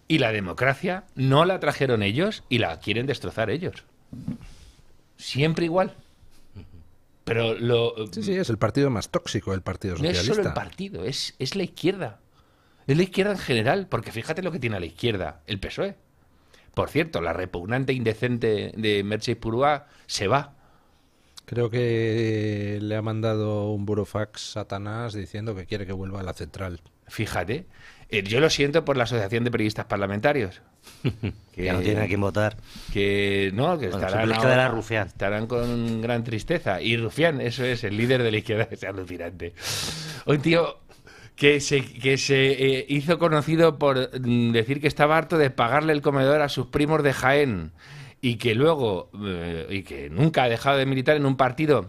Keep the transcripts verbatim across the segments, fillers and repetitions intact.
Y la democracia no la trajeron ellos y la quieren destrozar ellos. Siempre igual. Pero lo... Sí, sí, es el partido más tóxico, el Partido No Socialista. es solo el partido, es, es la izquierda. Es la izquierda en general, porque fíjate lo que tiene a la izquierda, el P S O E. Por cierto, la repugnante e indecente de Merche Purúa se va. Creo que le ha mandado un burofax Satanás diciendo que quiere que vuelva a la central. Fíjate. Eh, yo lo siento por la Asociación de Periodistas Parlamentarios. Que ya no tiene a quién votar. Que no, que Bueno, estarán, siempre les ahora- quedará Rufián. estarán con gran tristeza. Y Rufián, eso es, el líder de la izquierda, es alucinante. Un tío que se, que se eh, hizo conocido por mm, decir que estaba harto de pagarle el comedor a sus primos de Jaén y que luego, eh, y que nunca ha dejado de militar en un partido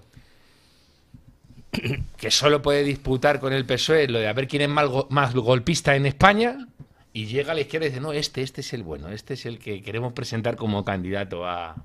que solo puede disputar con el P S O E lo de a ver quién es más, go- más golpista en España, y llega a la izquierda y dice, no, este, este es el bueno, este es el que queremos presentar como candidato a...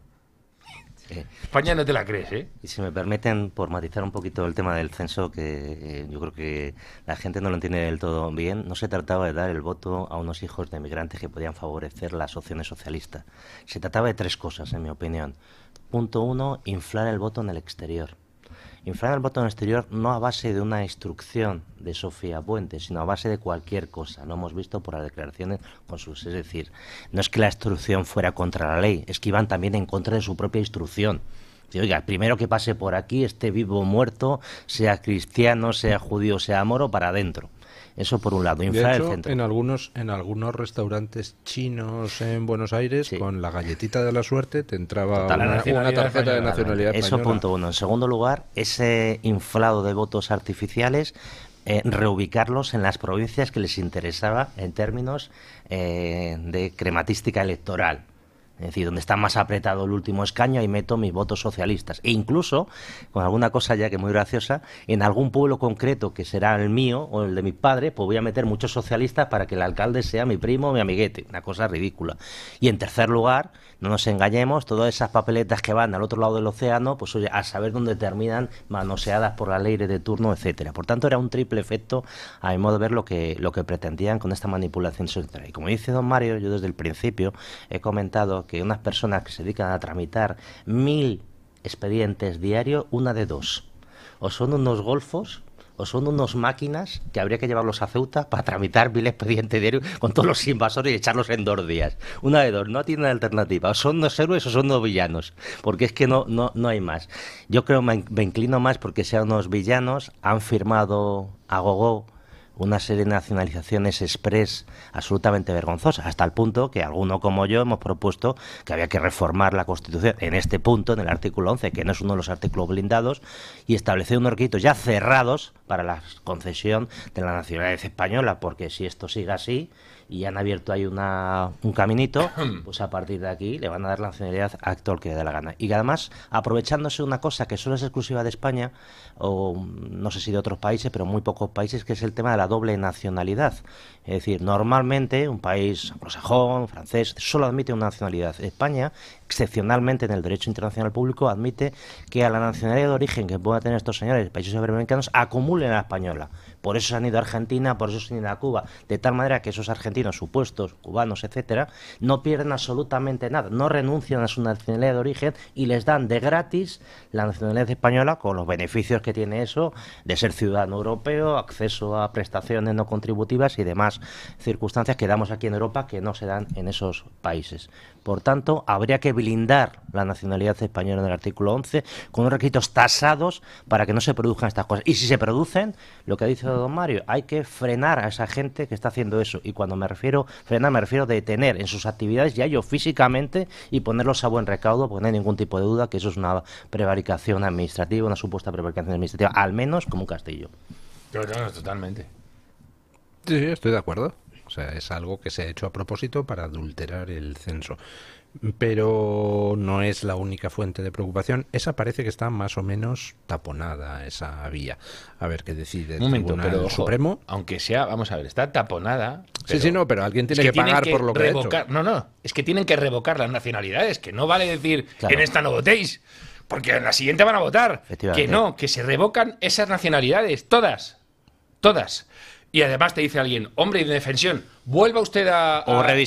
Sí. España no te la crees, ¿eh? Y si me permiten, por matizar un poquito el tema del censo, que eh, yo creo que la gente no lo entiende del todo bien, no se trataba de dar el voto a unos hijos de migrantes que podían favorecer las opciones socialistas. Se trataba de tres cosas, en mi opinión. Punto uno, inflar el voto en el exterior. Inflar el voto en el exterior no a base de una instrucción de Sofía Puente, sino a base de cualquier cosa. Lo hemos visto por las declaraciones con sus... Es decir, no es que la instrucción fuera contra la ley, es que iban también en contra de su propia instrucción. Y, oiga, primero que pase por aquí, esté vivo o muerto, sea cristiano, sea judío, sea moro, para adentro. Eso por un lado, De inflar hecho, el centro. en algunos, en algunos restaurantes chinos en Buenos Aires, Sí. con la galletita de la suerte, te entraba Total, una, la nacionalidad una tarjeta de española. nacionalidad Eso española. punto uno. En segundo lugar, ese inflado de votos artificiales, eh, reubicarlos en las provincias que les interesaba en términos eh, de crematística electoral. Es decir, donde está más apretado el último escaño, ahí meto mis votos socialistas. E incluso, con alguna cosa ya que muy graciosa, en algún pueblo concreto que será el mío o el de mi padre, pues voy a meter muchos socialistas para que el alcalde sea mi primo o mi amiguete. Una cosa ridícula. Y en tercer lugar, no nos engañemos, todas esas papeletas que van al otro lado del océano, pues oye, a saber dónde terminan manoseadas por la ley de turno, etcétera. Por tanto, era un triple efecto, a mi modo de ver, lo que, lo que pretendían con esta manipulación social. Y como dice don Mario, yo desde el principio he comentado que unas personas que se dedican a tramitar mil expedientes diarios, una de dos. O son unos golfos, o son unos máquinas que habría que llevarlos a Ceuta para tramitar mil expedientes diarios con todos los invasores y echarlos en dos días. Una de dos, no tiene alternativa. O son unos héroes o son unos villanos. Porque es que no, no, no hay más. Yo creo, me, me inclino más porque sean unos villanos, han firmado a gogo una serie de nacionalizaciones express absolutamente vergonzosas, hasta el punto que alguno como yo hemos propuesto que había que reformar la Constitución en este punto, en el artículo once, que no es uno de los artículos blindados, y establecer unos requisitos ya cerrados para la concesión de la nacionalidad española, porque si esto sigue así y han abierto ahí una, un caminito, pues a partir de aquí le van a dar la nacionalidad a todo el que le dé la gana. Y además, aprovechándose una cosa que solo es exclusiva de España, o no sé si de otros países, pero muy pocos países, que es el tema de la doble nacionalidad. Es decir, normalmente un país anglosajón, francés, solo admite una nacionalidad. España, excepcionalmente en el derecho internacional público, admite que a la nacionalidad de origen que puedan tener estos señores, países iberoamericanos, acumulen a la española. Por eso se han ido a Argentina, por eso se han ido a Cuba, de tal manera que esos argentinos supuestos, cubanos, etcétera, no pierden absolutamente nada, no renuncian a su nacionalidad de origen y les dan de gratis la nacionalidad española, con los beneficios que tiene eso de ser ciudadano europeo, acceso a prestaciones no contributivas y demás circunstancias que damos aquí en Europa que no se dan en esos países. Por tanto, habría que blindar la nacionalidad española en el artículo once con unos requisitos tasados para que no se produzcan estas cosas. Y si se producen, lo que ha dicho don Mario, hay que frenar a esa gente que está haciendo eso. Y cuando me refiero frenar, me refiero a detener en sus actividades ya ellos físicamente y ponerlos a buen recaudo, porque no hay ningún tipo de duda que eso es una prevaricación administrativa, una supuesta prevaricación administrativa, al menos como un castillo. No, no, totalmente. Sí, sí, estoy de acuerdo. O sea, es algo que se ha hecho a propósito para adulterar el censo. Pero no es la única fuente de preocupación. Esa parece que está más o menos taponada, esa vía. A ver qué decide el Un momento, Tribunal pero ojo, Supremo. aunque sea, vamos a ver, está taponada. Sí, pero sí, no, pero alguien tiene es que, tienen pagar por lo que revocar, ha hecho. No, no, es que tienen que revocar las nacionalidades, que no vale decir Claro. en esta no votéis, porque en la siguiente van a votar. Efectivamente. Que no, que se revocan esas nacionalidades, todas, todas. Y además te dice alguien, hombre, de defensión, vuelva usted a... O a- revisión